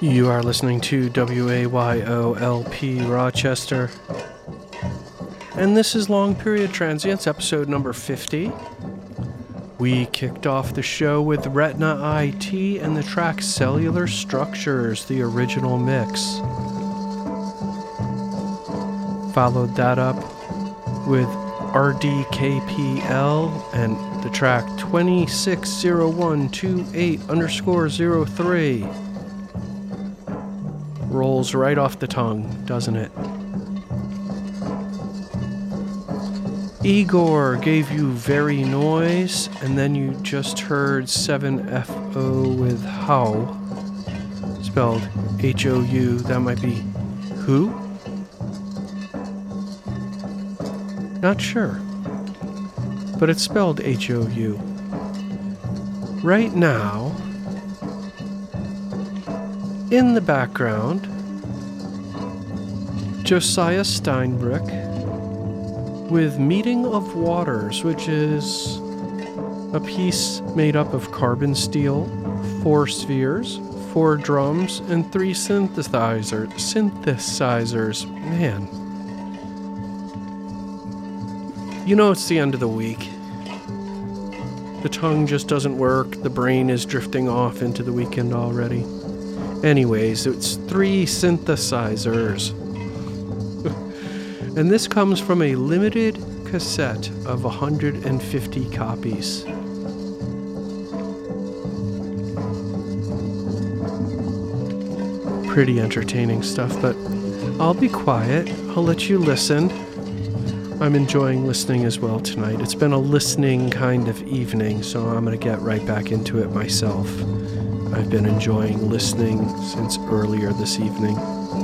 You are listening to WAYOLP Rochester, and this is Long Period Transients, episode number 50. We kicked off the show with Retina IT and the track Cellular Structures, the original mix. Followed that up with RDKPL and the track 260128_03. Rolls right off the tongue, doesn't it? Igor gave you Very Noise, and then you just heard 7FO with How, spelled H-O-U. That might be who? Not sure, but it's spelled H-O-U. Right now, in the background, Josiah Steinbrück with Meeting of Waters, which is a piece made up of carbon steel, 4 spheres, 4 drums, and 3 synthesizers. Man. You know it's the end of the week. The tongue just doesn't work. The brain is drifting off into the weekend already. Anyways, it's 3 synthesizers. And this comes from a limited cassette of 150 copies. Pretty entertaining stuff, but I'll be quiet. I'll let you listen. I'm enjoying listening as well tonight. It's been a listening kind of evening, so I'm going to get right back into it myself. I've been enjoying listening since earlier this evening.